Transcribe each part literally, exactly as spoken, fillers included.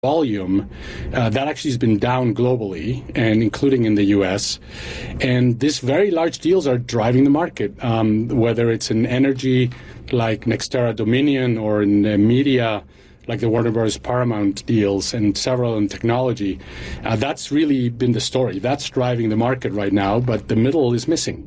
volume, uh, that actually has been down globally, and including in the U S. And these very large deals are driving the market, um, whether it's in energy like NextEra Dominion or in uh, media like the Warner Bros. Paramount deals and several in technology. Uh, that's really been the story. That's driving the market right now, but the middle is missing.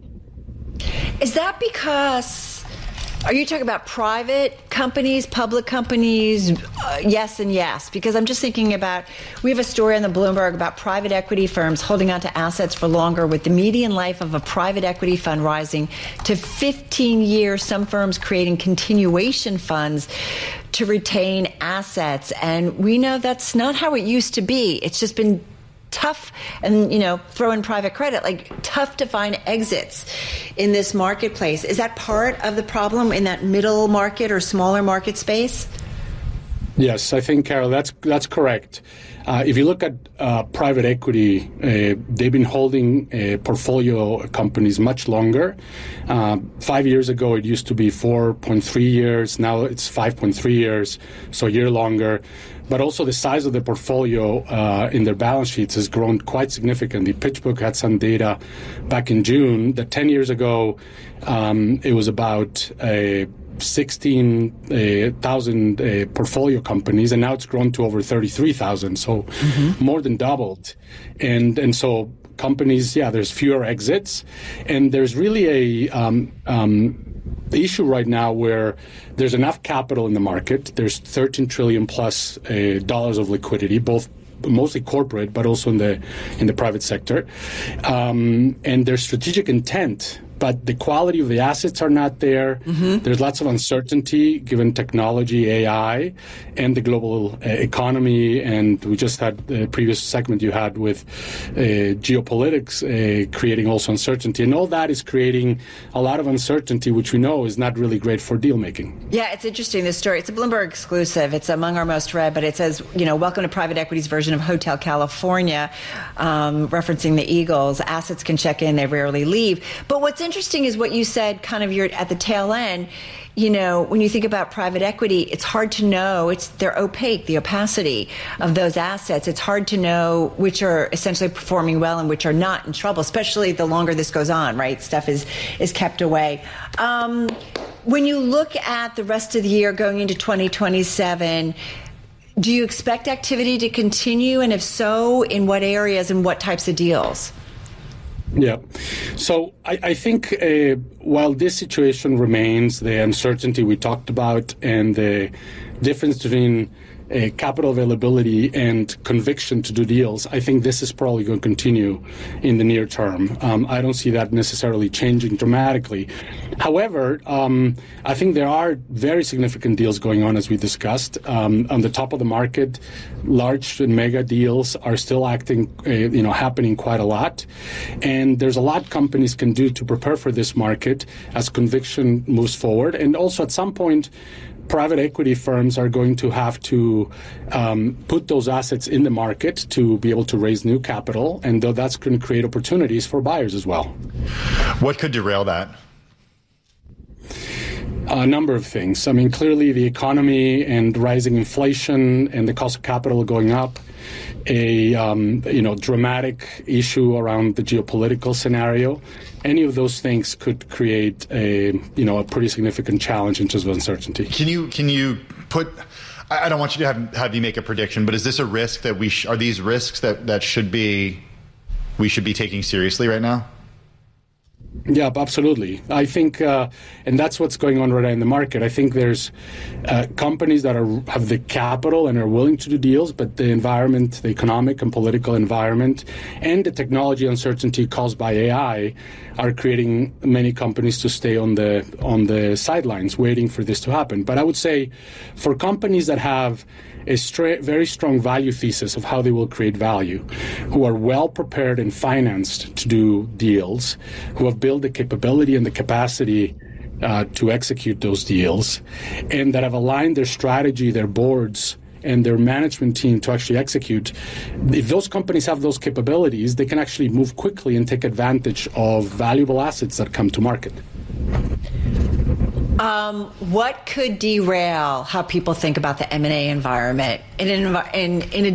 Is that because... Are you talking about private companies, public companies? Uh, yes and yes, because I'm just thinking about, we have a story on the Bloomberg about private equity firms holding on to assets for longer, with the median life of a private equity fund rising to fifteen years, some firms creating continuation funds to retain assets. And we know that's not how it used to be. It's just been tough, and, you know, throw in private credit, like tough to find exits in this marketplace. Is that part of the problem in that middle market or smaller market space? Yes, I think, Carol, that's that's correct. Uh, if you look at uh, private equity, uh, they've been holding uh, portfolio companies much longer. Uh, five years ago, it used to be four point three years. Now it's five point three years, so a year longer. But also the size of the portfolio uh, in their balance sheets has grown quite significantly. PitchBook had some data back in June that ten years ago, um, it was about a sixteen thousand uh, uh, portfolio companies, and now it's grown to over thirty-three thousand, so mm-hmm. more than doubled. And and so companies, yeah, there's fewer exits, and there's really a um, um, issue right now where there's enough capital in the market. There's thirteen trillion plus uh, dollars of liquidity, both mostly corporate, but also in the in the private sector, um, and there's strategic intent. But the quality of the assets are not there. Mm-hmm. There's lots of uncertainty given technology, A I, and the global uh, economy. And we just had the previous segment you had with uh, geopolitics uh, creating also uncertainty. And all that is creating a lot of uncertainty, which we know is not really great for deal making. Yeah, it's interesting, this story. It's a Bloomberg exclusive. It's among our most read, but it says, you know, welcome to private equity's version of Hotel California, um, referencing the Eagles. Assets can check in, they rarely leave. But what's interesting is what you said kind of you're at the tail end. You know, when you think about private equity, it's hard to know. It's they're opaque, the opacity of those assets. It's hard to know which are essentially performing well and which are not in trouble, especially the longer this goes on, right? Stuff is, is kept away. Um, when you look at the rest of the year going into twenty twenty-seven, do you expect activity to continue? And if so, in what areas and what types of deals? Yeah. So I, I think uh, while this situation remains, the uncertainty we talked about and the difference between uh, capital availability and conviction to do deals, I think this is probably going to continue in the near term. Um, I don't see that necessarily changing dramatically. However, um, I think there are very significant deals going on, as we discussed. Um, on the top of the market, large and mega deals are still acting, uh, you know, happening quite a lot. And there's a lot companies can do to prepare for this market as conviction moves forward. And also at some point, private equity firms are going to have to um, put those assets in the market to be able to raise new capital, and though that's going to create opportunities for buyers as well. What could derail that? A number of things. I mean, clearly the economy and rising inflation and the cost of capital going up, a um, you know dramatic issue around the geopolitical scenario. Any of those things could create a you know a pretty significant challenge in terms of uncertainty. Can you can you put? I don't want you to have have you make a prediction, but is this a risk that we sh- are these risks that that should be we should be taking seriously right now? Yeah, absolutely. I think, uh, and that's what's going on right now in the market. I think there's uh, companies that are have the capital and are willing to do deals, but the environment, the economic and political environment, and the technology uncertainty caused by A I are creating many companies to stay on the on the sidelines, waiting for this to happen. But I would say, for companies that have a stra- very strong value thesis of how they will create value, who are well prepared and financed to do deals, who have built the capability and the capacity uh, to execute those deals, and that have aligned their strategy, their boards, and their management team to actually execute. If those companies have those capabilities, they can actually move quickly and take advantage of valuable assets that come to market. Um, what could derail how people think about the M and A environment in, in, in, in a